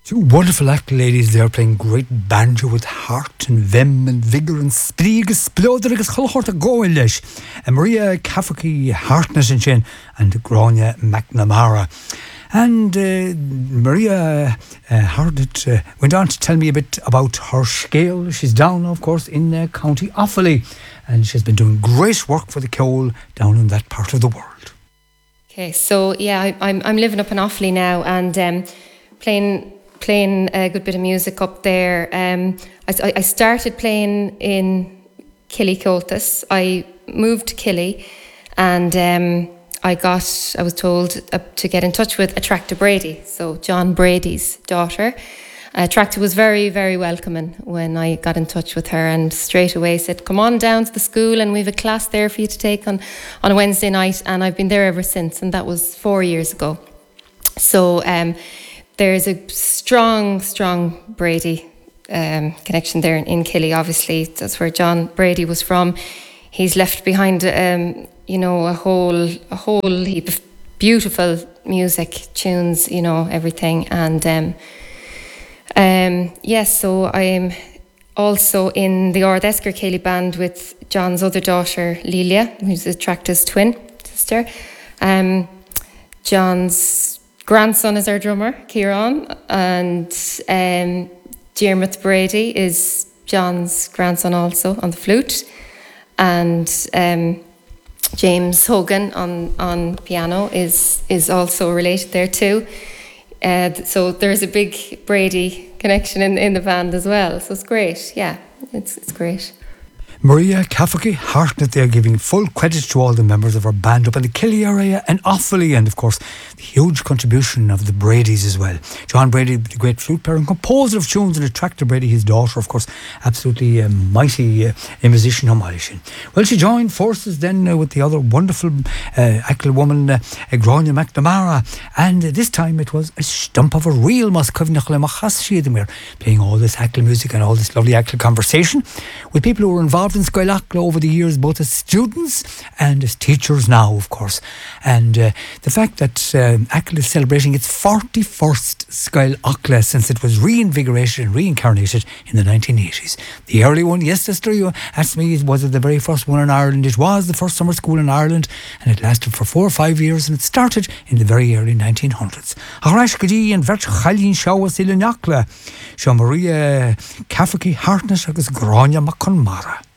Two wonderful acting ladies there playing great banjo with heart and vim and vigour and sprig splodder agus cholhort a goin leis. Maria Cafferty Hartness and Shin and Grania McNamara. And Maria Hartnett went on to tell me a bit about her scale. She's down, of course, in County Offaly, and she's been doing great work for the Ceol down in that part of the world. Okay, so yeah, I'm living up in Offaly now and playing a good bit of music up there. I started playing in Killycoltis. I moved to Killy and I was told to get in touch with Attracta Brady, so John Brady's daughter. Attracta was very, very welcoming when I got in touch with her and straight away said, come on down to the school and we have a class there for you to take on a Wednesday night, and I've been there ever since, and that was 4 years ago. So there's a strong Brady connection there in Killy. Obviously, that's where John Brady was from. He's left behind, a whole heap of beautiful music, tunes, everything. And so I'm also in the Ard Esker Ceilidh band with John's other daughter, Lelia, who's Attracta's twin sister. John's grandson is our drummer, Kieran, and Diarmuid Brady is John's grandson also on the flute, and James Hogan on piano is also related there too. So there's a big Brady connection in the band as well. So it's great. Yeah, it's great. Maria Cafferty Hartnett there giving full credit to all the members of our band up in the Killy area and Offaly, and of course the huge contribution of the Bradys as well. John Brady, the great flute player and composer of tunes, and Attracta Brady, his daughter, of course, absolutely mighty musician on Molishin. Well, she joined forces then with the other wonderful Ackle woman, Grania McNamara, and this time it was a stump of a real Moscovnachlemachas playing all this Ackle music and all this lovely Ackle conversation with people who were involved in Scoil Ackla over the years, both as students and as teachers now, of course. And the fact that Ackla is celebrating its 41st Scoil Ackla since it was reinvigorated and reincarnated in the 1980s. The early one, yes, sister, you asked me, was it the very first one in Ireland? It was the first summer school in Ireland, and it lasted for 4 or 5 years, and it started in the very early 1900s. Arash Gadi and Verch Chalin Shawas Ilin Ackla, Maria Cafferty Hartnett agus Grania McNamara.